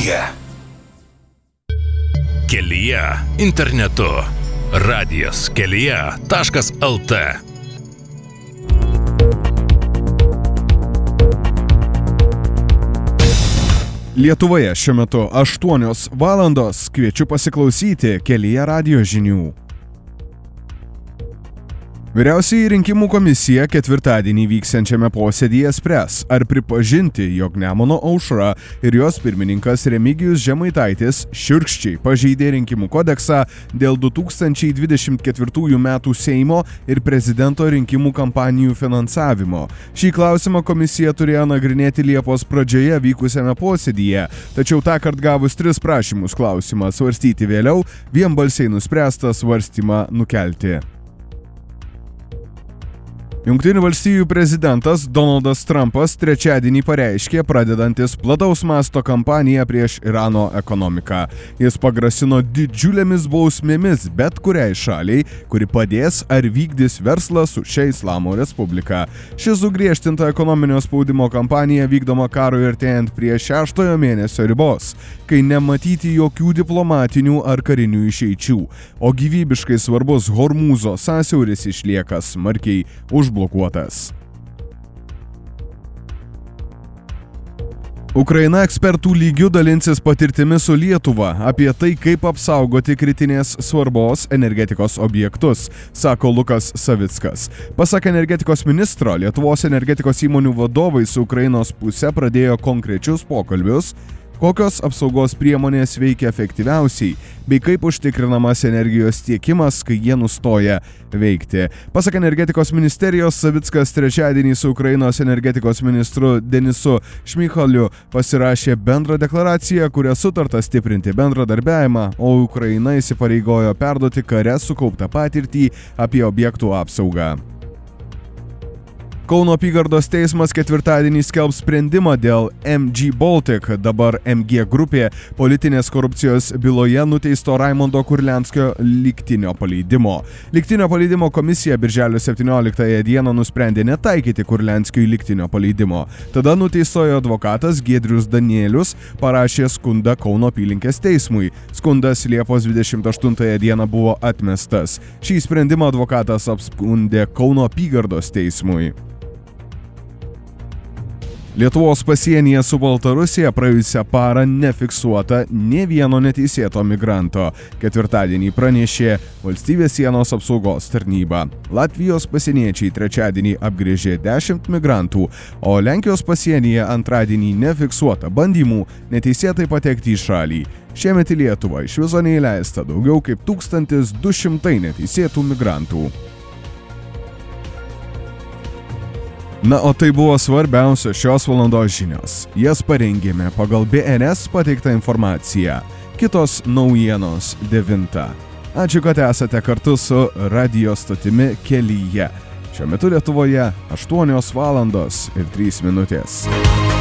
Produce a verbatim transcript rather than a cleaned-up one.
Kelyje. Kelyje internetu. Radijas kelyje taškas lt. Lietuvoje šiuo metu aštuonios valandos. Kviečiu pasiklausyti Kelyje radijo žinių. Vyriausioji rinkimų komisija ketvirtadienį vyksiančiame posėdyje spręs, ar pripažinti, jog Nemuno aušra ir jos pirmininkas Remigijus Žemaitaitis šiurkščiai pažeidė rinkimų kodeksą dėl du tūkstančiai dvidešimt ketvirtųjų metų Seimo ir prezidento rinkimų kampanijų finansavimo. Šį klausimą komisija turėjo nagrinėti Liepos pradžioje vykusiame posėdyje, tačiau tąkart gavus tris prašymus klausimą svarstyti vėliau, vienbalsiai nuspręsta svarstymą nukelti. Jungtinių valstijų prezidentas Donaldas Trumpas trečiadienį pareiškė, pradedantis plataus masto kampaniją prieš Irano ekonomiką. Jis pagrasino didžiulėmis bausmėmis bet kuriai šaliai, kuri padės ar vykdys verslą su šia Islamo Respublika. Ši sugriežtinta ekonominio spaudimo kampanija vykdoma karui artėjant prie šeštojo mėnesio ribos, kai nematyti jokių diplomatinių ar karinių išeičių, o gyvybiškai svarbus Hormūzo sąsiauris išlieka smarkiai užblokuotas. blokuotas. Ukraina ekspertų lygių dalinsis patirtimi su Lietuva apie tai, kaip apsaugoti kritinės svarbos energetikos objektus, sako Lukas Savickas. Pasak energetikos ministro, Lietuvos energetikos įmonių vadovai su Ukrainos puse pradėjo konkrečius pokalbius, kokios apsaugos priemonės veikia efektyviausiai, bei kaip užtikrinamas energijos tiekimas, kai jie nustoja veikti. Pasak energetikos ministerijos, Savickas trečiadienį su Ukrainos energetikos ministru Denisu Šmychaliu pasirašė bendrą deklaraciją, kuria sutarta stiprinti bendradarbiavimą, o Ukraina įsipareigojo perduoti kare sukauptą patirtį apie objektų apsaugą. Kauno apygardos teismas ketvirtadienį skelbs sprendimą dėl M G Baltic, dabar M G grupė, politinės korupcijos byloje nuteisto Raimondo Kurlianskio lygtinio paleidimo. Lygtinio paleidimo komisija birželio septynioliktąją dieną nusprendė netaikyti Kurlianskiui lygtinio paleidimo. Tada nuteistojo advokatas Giedrius Danielius parašė skundą Kauno apylinkės teismui. Skundas Liepos dvidešimt aštuntąją dieną buvo atmestas. Šį sprendimą advokatas apskundė Kauno apygardos teismui. Lietuvos pasienyje su Baltarusija praėjusią parą nefiksuota nė vieno neteisėto migranto. Ketvirtadienį pranešė Valstybės sienos apsaugos tarnyba. Latvijos pasieniečiai trečiadienį apgręžė dešimt migrantų, o Lenkijos pasienyje antradienį nefiksuota bandymų neteisėtai patekti į šalį. Šiemet į Lietuvą iš viso neįleista daugiau kaip tūkstantis du šimtai neteisėtų migrantų. Na, o tai buvo svarbiausios šios valandos žinios. Jas parengėme pagal B N S pateiktą informaciją. Kitos naujienos devintą. Ačiū, kad esate kartu su radijo stotimi Kelyje. Šiuo metu Lietuvoje aštuonios valandos ir trys minutės.